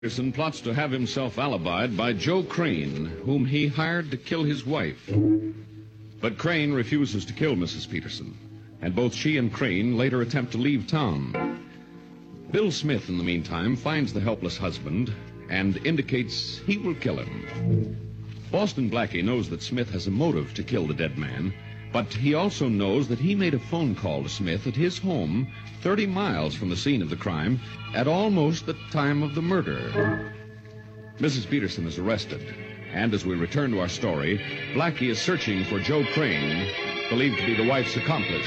Peterson plots to have himself alibied by Joe Crane, whom he hired to kill his wife. But Crane refuses to kill Mrs. Peterson, and both she and Crane later attempt to leave town. Bill Smith, in the meantime, finds the helpless husband and indicates he will kill him. Boston Blackie knows that Smith has a motive to kill the dead man, but he also knows that he made a phone call to Smith at his home 30 miles from the scene of the crime at almost the time of the murder. Mrs. Peterson is arrested, and as we return to our story, Blackie is searching for Joe Crane, believed to be the wife's accomplice.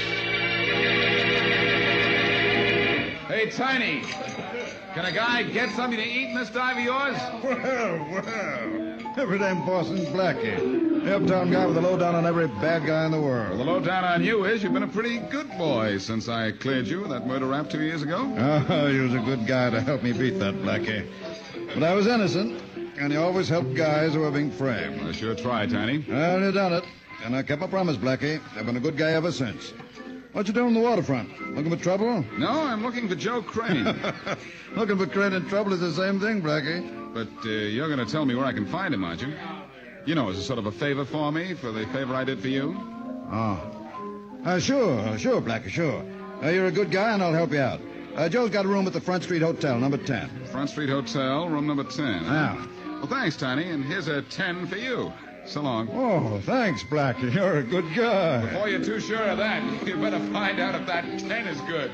Hey, Tiny, can a guy get something to eat in this dive of yours? Well, every damn Boston Blackie. The uptown guy with the lowdown on every bad guy in the world. Well, the lowdown on you is you've been a pretty good boy since I cleared you of that murder rap 2 years ago. Oh, you was a good guy to help me beat that Blackie. But I was innocent, and you always help guys who are being framed. I sure tried, Tiny. Well, you done it. And I kept my promise, Blackie. I've been a good guy ever since. What you doing on the waterfront? Looking for trouble? No, I'm looking for Joe Crane. Looking for Crane in trouble is the same thing, Blackie. But you're going to tell me where I can find him, aren't you? You know, as a sort of a favor for me, for the favor I did for you. Oh. Sure, Blackie, sure. You're a good guy, and I'll help you out. Joe's got a room at the Front Street Hotel, number 10. Front Street Hotel, room number 10. Yeah. Well, thanks, Tiny, and here's a 10 for you. So long. Oh, thanks, Blackie. You're a good guy. Before you're too sure of that, you better find out if that 10 is good.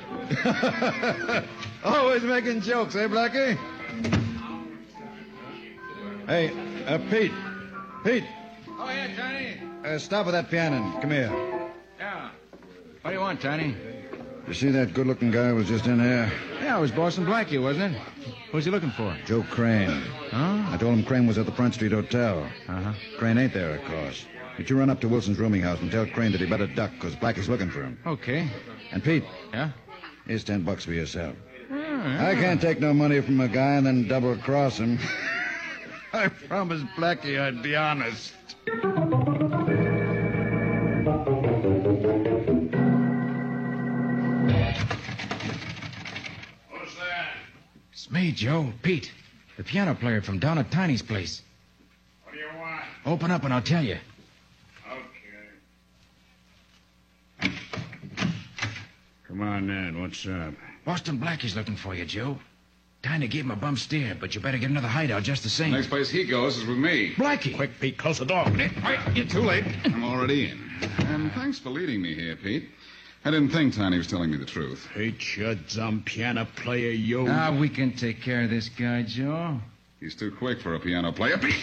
Always making jokes, eh, Blackie? Hey, Pete. Pete. Oh, yeah, Tiny? Stop with that piano and come here. Yeah. What do you want, Tiny? You see that good-looking guy who was just in there? Yeah, it was Boston Blackie, wasn't it? Who's he looking for? Joe Crane. Huh? I told him Crane was at the Front Street Hotel. Uh-huh. Crane ain't there, of course. But you run up to Wilson's rooming house and tell Crane that he better duck, because Blackie's looking for him. Okay. And Pete. Yeah? Here's $10 for yourself. Yeah. I can't take no money from a guy and then double-cross him. I promised Blackie I'd be honest. Who's that? It's me, Joe. Pete. The piano player from down at Tiny's place. What do you want? Open up and I'll tell you. Okay. Come on, then. What's up? Boston Blackie's looking for you, Joe. Tiny gave him a bum steer, but you better get another hideout just the same. Next place he goes is with me. Blackie! Quick, Pete, close the door. You're too late. I'm already in. And thanks for leading me here, Pete. I didn't think Tiny was telling me the truth. Pete, you dumb piano player, you. We can take care of this guy, Joe. He's too quick for a piano player. Pete!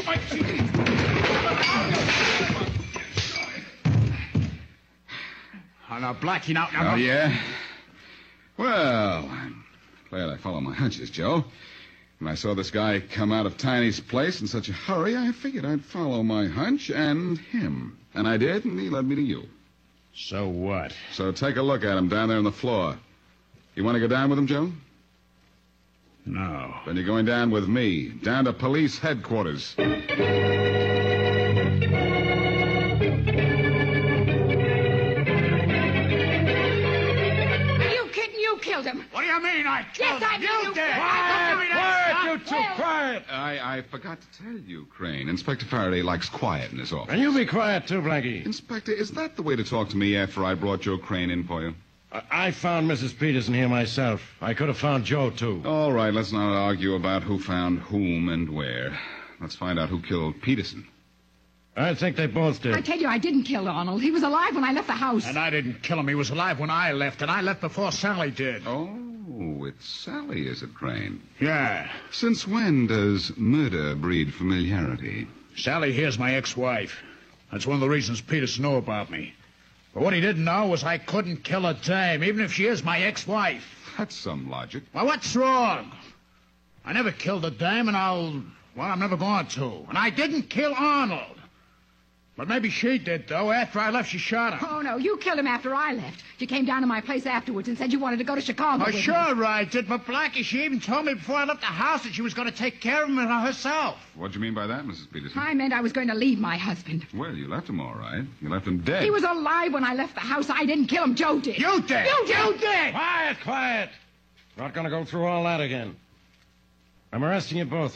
Oh, now, Blackie, now. Oh, yeah? Well, I'm glad I follow my hunches, Joe. When I saw this guy come out of Tiny's place in such a hurry, I figured I'd follow my hunch and him. And I did, and he led me to you. So what? So take a look at him down there on the floor. You want to go down with him, Joe? No. Then you're going down with me, down to police headquarters. Killed him. What do you mean I killed Yes, I him? did. You did. Quiet, you two, quiet. I forgot to tell you, Crane. Inspector Faraday likes quiet in his office. And you be quiet, too, Blackie. Inspector, is that the way to talk to me after I brought Joe Crane in for you? I found Mrs. Peterson here myself. I could have found Joe, too. All right, let's not argue about who found whom and where. Let's find out who killed Peterson. I think they both did. I tell you, I didn't kill Arnold. He was alive when I left the house. And I didn't kill him. He was alive when I left, and I left before Sally did. Oh, it's Sally, is it, Crane? Yeah. Since when does murder breed familiarity? Sally here's my ex-wife. That's one of the reasons Peterson knew about me. But what he didn't know was I couldn't kill a dame, even if she is my ex-wife. That's some logic. Well, what's wrong? I never killed a dame, and I'm never going to. And I didn't kill Arnold. But maybe she did, though. After I left, she shot him. Oh, no, you killed him after I left. You came down to my place afterwards and said you wanted to go to Chicago with me. Sure I did, but Blackie, she even told me before I left the house that she was going to take care of him herself. What do you mean by that, Mrs. Peterson? I meant I was going to leave my husband. Well, you left him all right. You left him dead. He was alive when I left the house. I didn't kill him. Joe did. You did! You did! Quiet! Not going to go through all that again. I'm arresting you both